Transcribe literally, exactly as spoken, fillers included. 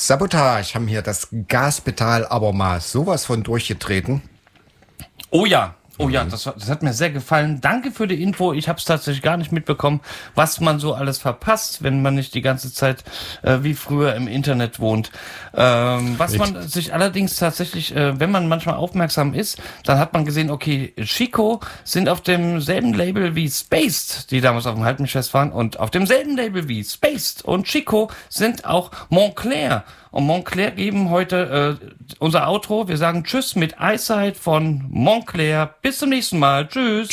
Sabotage haben hier das Gaspedal aber mal sowas von durchgetreten. Oh ja. Oh ja, das, das hat mir sehr gefallen. Danke für die Info. Ich habe es tatsächlich gar nicht mitbekommen, was man so alles verpasst, wenn man nicht die ganze Zeit äh, wie früher im Internet wohnt. Ähm, was Richtig. man sich allerdings tatsächlich, äh, wenn man manchmal aufmerksam ist, dann hat man gesehen, okay, Chico sind auf demselben Label wie Spaced, die damals auf dem Halbmischfest waren, und auf demselben Label wie Spaced und Chico sind auch Moncler. Und Moncler geben heute äh, unser Outro. Wir sagen Tschüss mit Eyesight von Moncler. Bis zum nächsten Mal. Tschüss.